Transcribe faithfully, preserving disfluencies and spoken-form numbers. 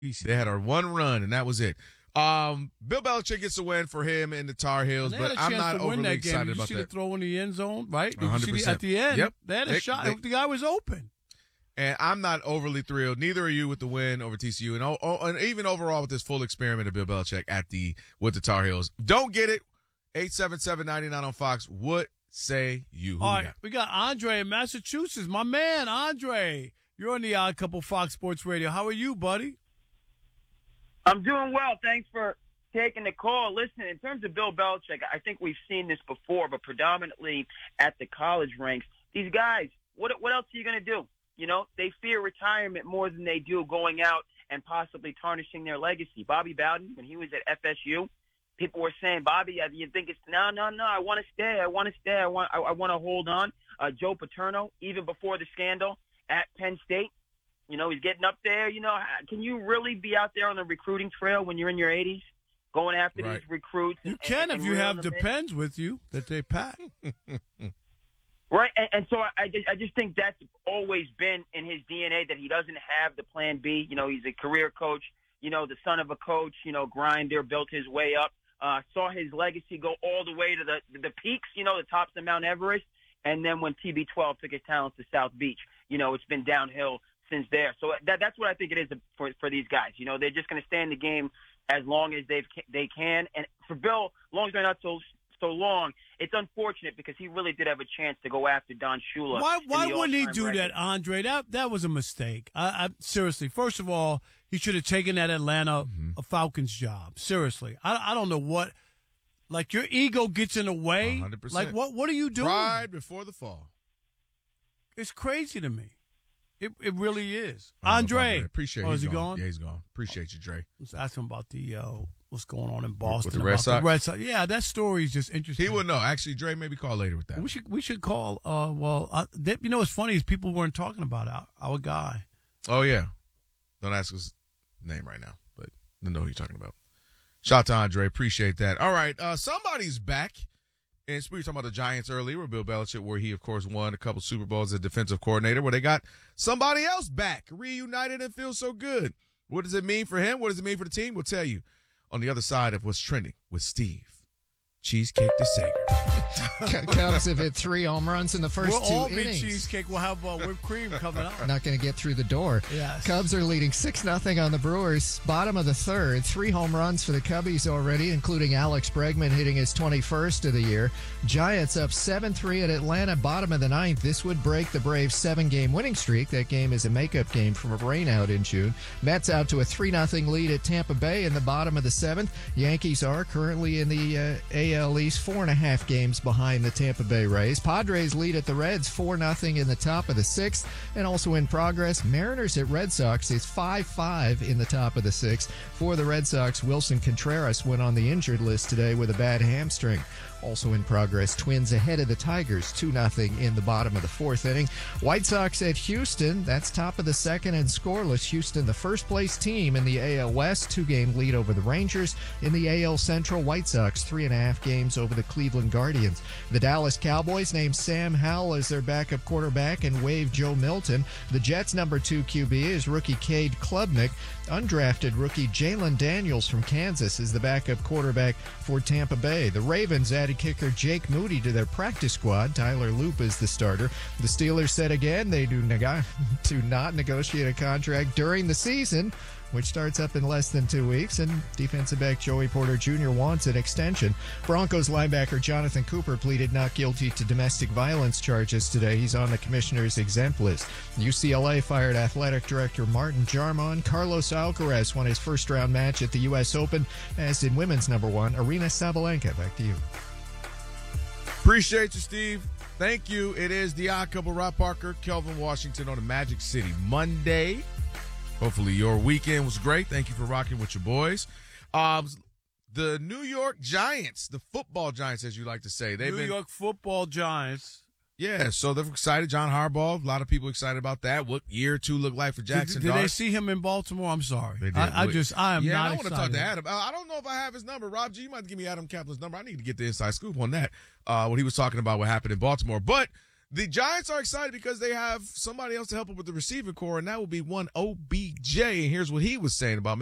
They had a one run, and that was it. Um, Bill Belichick gets a win for him and the Tar Heels, but I'm not overly excited Did about you see that. the throw in the end zone, right? Did one hundred you see percent. the, at the end, Yep. they had a They- shot. they- the guy was open. And I'm not overly thrilled. Neither are you with the win over T C U, and, oh, oh, and even overall with this full experiment of Bill Belichick at the with the Tar Heels. Don't get it. eight seven seven, nine nine on Fox. What say you? Who All we right, got? we got Andre in Massachusetts. My man, Andre. You're on the Odd Couple Fox Sports Radio. How are you, buddy? I'm doing well. Thanks for taking the call. Listen, in terms of Bill Belichick, I think we've seen this before, but predominantly at the college ranks. These guys, what what else are you going to do? You know, they fear retirement more than they do going out and possibly tarnishing their legacy. Bobby Bowden, when he was at F S U, people were saying, Bobby, you think it's no, no, no. I want to stay. I want to stay. I want. I, I want to hold on. Uh, Joe Paterno, even before the scandal at Penn State, you know, he's getting up there. You know, can you really be out there on the recruiting trail when you're in your eighties, going after Right. these recruits? You and, can and, if and you reeling have them in? Depends with you that they pack. Right, and, and so I, just, I just think that's always been in his D N A that he doesn't have the plan B. You know, he's a career coach, you know, the son of a coach, you know, grinder, built his way up, uh, saw his legacy go all the way to the the peaks, you know, the tops of Mount Everest, and then when T B twelve took his talents to South Beach, you know, it's been downhill since there. So that that's what I think it is for for these guys. You know, they're just going to stay in the game as long as they've they can, and for Bill, as long as they're not so so long, it's unfortunate because he really did have a chance to go after Don Shula. Why? Why in the wouldn't he all-time do record. that, Andre? That that was a mistake. I, I seriously. First of all, he should have taken that Atlanta Mm-hmm. Falcons job. Seriously, I I don't know what. Like your ego gets in the way. one hundred percent. Like what? What are you doing? Pride before the fall. It's crazy to me. It it really is. I don't know if Andre, I'm- Appreciate. Oh, he's is he gone. gone? Yeah, he's gone. Appreciate you, Dre. Let's ask him about the uh, what's going on in Boston the Red about Sox? The Red Sox. Yeah, that story is just interesting. He would know. Actually, Dre, maybe call later with that. We should we should call. Uh, well, uh, that, you know what's funny is people weren't talking about our, our guy. Oh yeah. Don't ask his name right now, but I know who you're talking about. Shout out to Andre. Appreciate that. All right. Uh, somebody's back. And we were talking about the Giants earlier with Bill Belichick, where he, of course, won a couple Super Bowls as a defensive coordinator, where they got somebody else back, reunited, and feels so good. What does it mean for him? What does it mean for the team? We'll tell you on the other side of what's trending with Steve Cheesecake DeSager. Cubs have hit three home runs in the 1st We'll two all be innings. cheesecake. We'll have uh, whipped cream coming up. Not going to get through the door. Yes. Cubs are leading six nothing on the Brewers. Bottom of the third. Three home runs for the Cubbies already, including Alex Bregman hitting his twenty-first of the year. Giants up seven three at Atlanta. Bottom of the ninth. This would break the Braves' seven-game winning streak. That game is a makeup game from a rainout in June. Mets out to a three nothing lead at Tampa Bay in the bottom of the seventh. Yankees are currently in the uh, A L East, four and a half games behind the Tampa Bay Rays. Padres lead at the Reds four nothing in the top of the sixth. And also in progress, Mariners at Red Sox is five five in the top of the sixth. For the Red Sox, Wilson Contreras went on the injured list today with a bad hamstring. Also in progress, Twins ahead of the Tigers, two nothing in the bottom of the fourth inning. White Sox at Houston, that's top of the second and scoreless. Houston, the first place team in the A L West, two-game lead over the Rangers. In the A L Central, White Sox, three and a half games over the Cleveland Guardians. The Dallas Cowboys named Sam Howell as their backup quarterback and waived Joe Milton. The Jets' number two Q B is rookie Cade Klubnik. Undrafted rookie Jalen Daniels from Kansas is the backup quarterback for Tampa Bay. The Ravens added kicker Jake Moody to their practice squad. Tyler Loop is the starter. The Steelers said again they do, neg- do not negotiate a contract during the season, which starts up in less than two weeks, and defensive back Joey Porter Junior wants an extension. Broncos linebacker Jonathan Cooper pleaded not guilty to domestic violence charges today. He's on the commissioner's exempt list. U C L A fired athletic director Martin Jarmon. Carlos Alcaraz won his first-round match at the U S Open, as did women's number one, Arina Sabalenka. Back to you. Appreciate you, Steve. Thank you. It is the Odd Couple, Rob Parker, Kelvin Washington on the Magic City Monday. Hopefully your weekend was great. Thank you for rocking with your boys. Um, the New York Giants, the football Giants, as you like to say. They've New been, York Football Giants. Yeah, so they're excited. John Harbaugh, a lot of people excited about that. What year two look like for Jackson Did, did Dart? they see him in Baltimore? I'm sorry. They did. I, I just, I am yeah, not I want to excited. talk to Adam. I I don't know if I have his number. Rob G, you might give me Adam Kaplan's number. I need to get the inside scoop on that. Uh, when he was talking about what happened in Baltimore. But The Giants are excited because they have somebody else to help them with the receiving core, and that will be one O B J. And here's what he was saying about